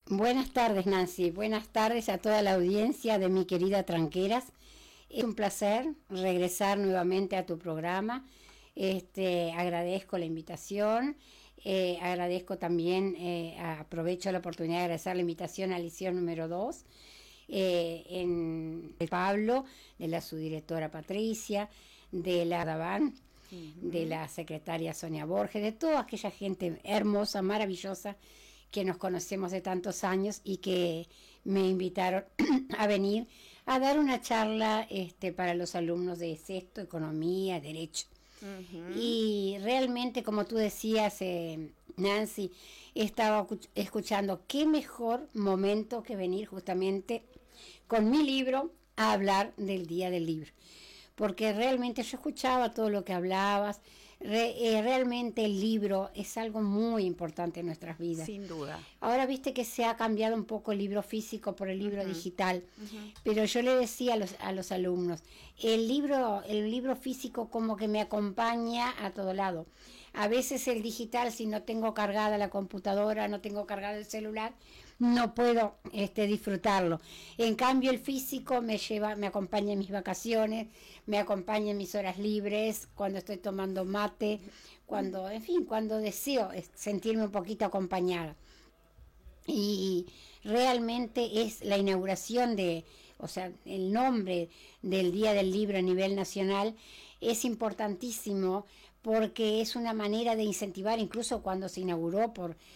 Buenas tardes, Nancy. Buenas tardes a toda la audiencia de mi querida Tranqueras. Es un placer regresar nuevamente a tu programa. Agradezco la invitación. Agradezco también, aprovecho la oportunidad de agradecer la invitación a la edición número 2. En Pablo, de la subdirectora Patricia, de la Daván, de la secretaria Sonia Borges, de toda aquella gente hermosa, maravillosa, que nos conocemos de tantos años y que me invitaron a venir a dar una charla para los alumnos de sexto, economía, derecho. Y realmente, como tú decías, Nancy, estaba escuchando qué mejor momento que venir justamente con mi libro a hablar del Día del Libro, porque realmente yo escuchaba todo lo que hablabas. Realmente el libro es algo muy importante en nuestras vidas. Sin duda. Ahora viste que se ha cambiado un poco el libro físico por el libro digital, pero yo le decía a los alumnos, el libro físico como que me acompaña a todo lado. A veces el digital, si no tengo cargada la computadora, no tengo cargado el celular, no puedo disfrutarlo. En cambio el físico me acompaña en mis vacaciones, me acompaña en mis horas libres, cuando estoy tomando mate, cuando deseo sentirme un poquito acompañada. Y realmente es la inauguración el nombre del Día del Libro a nivel nacional es importantísimo, porque es una manera de incentivar, incluso cuando se inauguró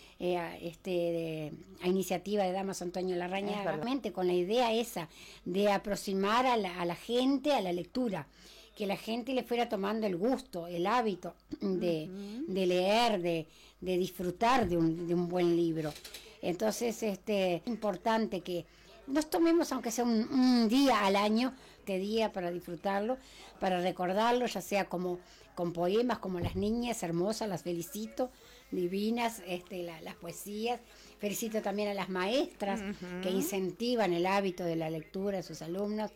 a iniciativa de Damaso Antonio Larrañaga, realmente con la idea esa de aproximar a la gente a la lectura, que la gente le fuera tomando el gusto, el hábito de leer, de disfrutar de un buen libro. Entonces es importante que nos tomemos, aunque sea un día al año, día para disfrutarlo, para recordarlo, ya sea como con poemas, como Las Niñas Hermosas, las felicito, divinas, las poesías. Felicito también a las maestras que incentivan el hábito de la lectura de sus alumnos.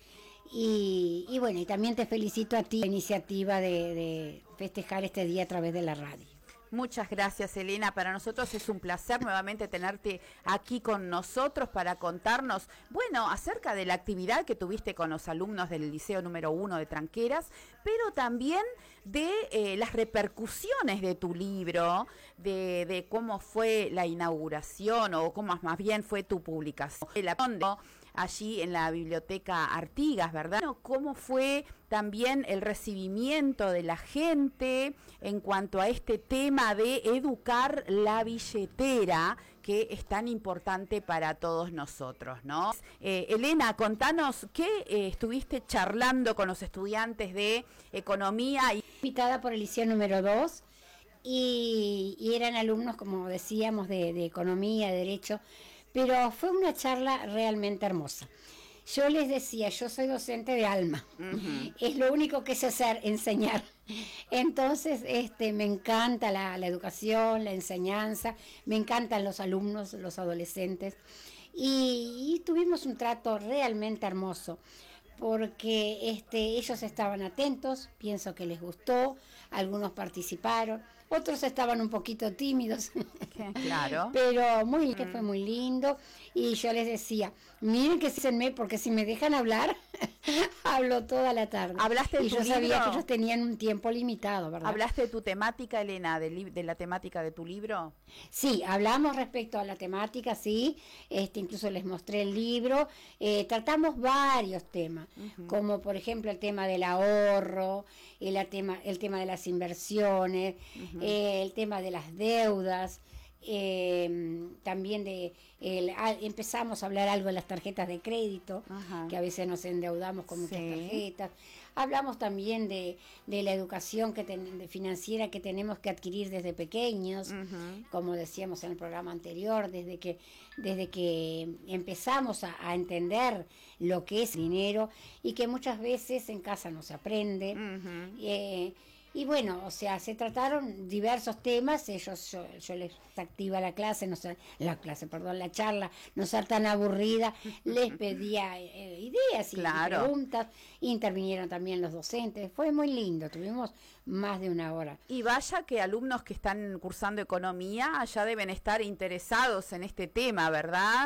Y bueno, y también te felicito a ti la iniciativa de festejar este día a través de la radio. Muchas gracias, Elena. Para nosotros es un placer nuevamente tenerte aquí con nosotros para contarnos, acerca de la actividad que tuviste con los alumnos del Liceo número 1 de Tranqueras, pero también de las repercusiones de tu libro, de cómo fue la inauguración o cómo más bien fue tu publicación. Allí en la Biblioteca Artigas, ¿verdad? ¿Cómo fue también el recibimiento de la gente en cuanto a este tema de educar la billetera, que es tan importante para todos nosotros, ¿no? Elena, contanos, ¿qué estuviste charlando con los estudiantes de economía? Invitada por el liceo número 2 y eran alumnos, como decíamos, de economía, de derecho, pero fue una charla realmente hermosa. Yo les decía, yo soy docente de alma, es lo único que sé hacer, enseñar. Entonces me encanta la educación, la enseñanza, me encantan los alumnos, los adolescentes, y tuvimos un trato realmente hermoso, porque ellos estaban atentos, pienso que les gustó, algunos participaron, otros estaban un poquito tímidos, claro, pero que fue muy lindo. Y yo les decía, miren que síganme, porque si me dejan hablar, hablo toda la tarde. ¿Hablaste de y tu yo libro? Sabía que ellos tenían un tiempo limitado, ¿verdad? ¿Hablaste de tu temática, Elena, de la temática de tu libro? Sí, hablamos respecto a la temática, sí. Incluso les mostré el libro. Tratamos varios temas, como por ejemplo el tema del ahorro, el tema de las inversiones, el tema de las deudas. También empezamos a hablar algo de las tarjetas de crédito, que a veces nos endeudamos con muchas tarjetas. Hablamos también de la educación financiera que tenemos que adquirir desde pequeños, como decíamos en el programa anterior, desde que empezamos a entender lo que es dinero, y que muchas veces en casa no se aprende. Y bueno, o sea, se trataron diversos temas. Yo les activa la charla, no ser tan aburrida, les pedía ideas y preguntas, intervinieron también los docentes, fue muy lindo, tuvimos más de una hora. Y vaya que alumnos que están cursando economía ya deben estar interesados en este tema, ¿verdad?